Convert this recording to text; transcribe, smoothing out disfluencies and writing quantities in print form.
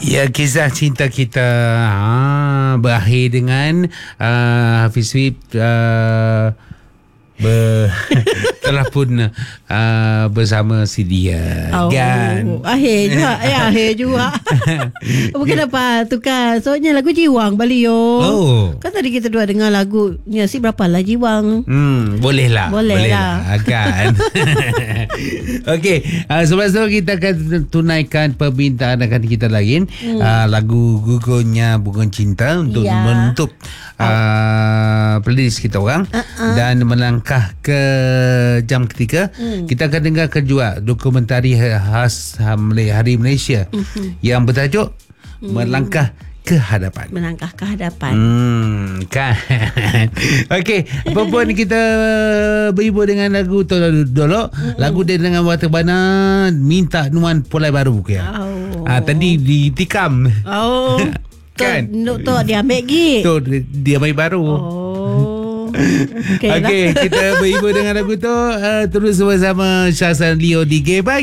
Ya, kisah cinta kita berakhir dengan Hafiz Sweep telah pun bersama si dia. Kan? Akhir juga. Bukan apa tukar. Soalnya lagu Jiwang balik yo. Kan tadi kita dua dengar lagu ni asyik berapa lah Jiwang. Boleh lah kan. Okey, sebab kita akan tunaikan permintaan akan kita lain lagu Gugurnya Bunga Cinta untuk menutup playlist kita orang. Dan melangkah ke jam ketiga, kita akan dengarkan juga dokumentari khas Hari Malaysia yang bertajuk Melangkah ke Hadapan. Melangkah ke Hadapan. Kan. Okey, apa pun kita berhibur dengan lagu Dolok. Lagu dia dengan Waterbana Minta Nuan Polai Baru ke. Tadi ditikam. Kan. Tu dia ambil gig. Tu dia ambil baru. Okey, kita berhibur dengan lagu tu. Terus bersama Syahsan Leo di Gay. Bye.